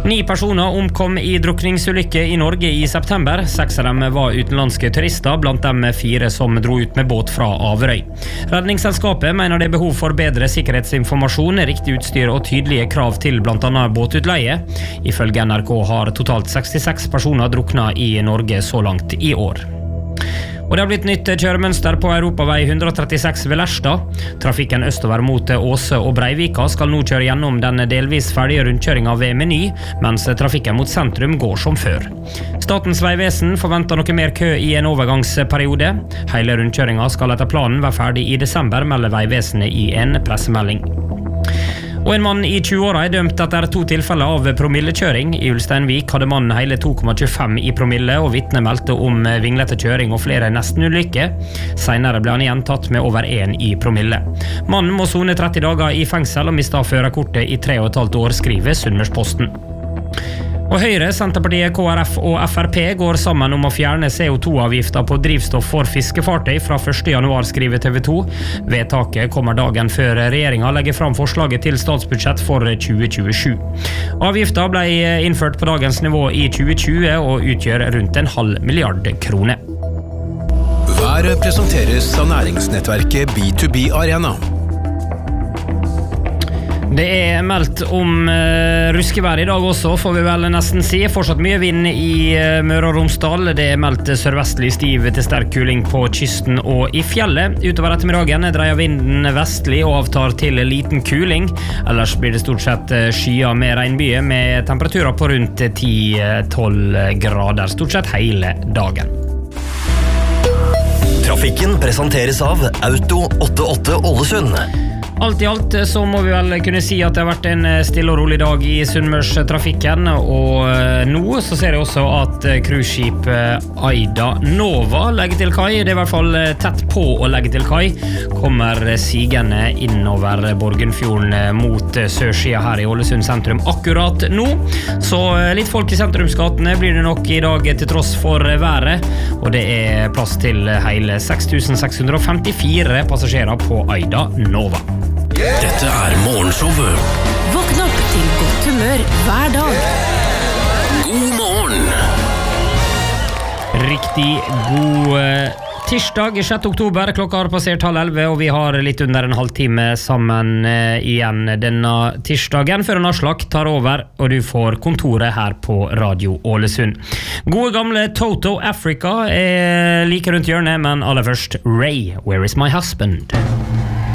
9 personer omkom i drukningsulykke i Norge i september. 6 av dem var utenlandske turister, blant dem 4 som dro ut med båt fra Averøy. Redningsselskapet mener det er behov for bedre sikkerhetsinformasjon, riktig utstyr og tydelige krav til blant annet båtutleie. Ifølge NRK har totalt 66 personer druknet i Norge så langt i år. Og det har blitt nytt kjøremønster på Europavei 136 ved Lerstad. Trafikken østover mot Åse og Breivika skal nå kjøre gjennom den delvis ferdige rundkjøringen ved Meny, mens trafikken mot sentrum går som før. Statens vegvesen forventer noe mer kø i en overgangsperiode. Hele rundkjøringen skal etter planen være ferdig i desember, melder Vegvesenet i en pressemelding. Og en mann i 20-åra er dømt etter 2 tilfeller av promillekjøring. I Ulsteinvik hadde mannen hele 2,25 i promille, og vitne meldte om vinglete kjøring og flere nestenulykker. Senere ble han igjen tatt med over 1 i promille. Mannen må sone 30 dager i fengsel og mistet førerkortet i 3,5 år, skriver Sunnmørsposten. Og Høyre, Senterpartiet, KrF og Frp går sammen om å fjerne CO2-avgifter på drivstoff for fiskefartøy fra 1. januar, skriver TV 2. Vedtaket kommer dagen før regjeringen legger fram forslaget til statsbudsjett for 2027. Avgiften ble innført på dagens nivå i 2020 og utgjør rundt 0,5 milliard kroner. Været presenteres av næringsnettverket B2B Arena. Det er meldt om ruskevær i dag også, får vi vel nesten si. Fortsatt mye vind i Møre og Romsdal. Det er meldt sørvestlig stiv til sterk kuling på kysten og i fjellet. Utover ettermiddagen dreier vinden vestlig og avtar til liten kuling. Ellers blir det stort sett skyer med regnbyger med temperaturer på rundt 10-12 grader, stort sett hele dagen. Trafikken presenteres av Auto 88 Ålesund. Alt i alt så må vi vel kunne si at det har vært en stille og rolig dag i Sunnmørstrafikken, og nå så ser jeg også at cruiseskip Aida Nova legger til kai. Det er i hvert fall tett på å legge til kai. Kommer sigende innover Borgenfjorden mot sørsida her i Ålesund sentrum akkurat nå. Så litt folk i sentrumsgatene blir det nok i dag til tross for været, og det er plass til hele 6.654 passasjerer på Aida Nova. Dette er morgenshowet. Våkn opp til godt humør hver dag. God morgen. Riktig god tirsdag, 6. oktober. Klokka har passert 10:30, og vi har litt under en halvtime sammen igjen denne tirsdagen, før Aslak tar over, og du får kontoret her på Radio Ålesund. Gode gamle Toto Africa er like rundt hjørnet, men aller først Ray, Where is my husband?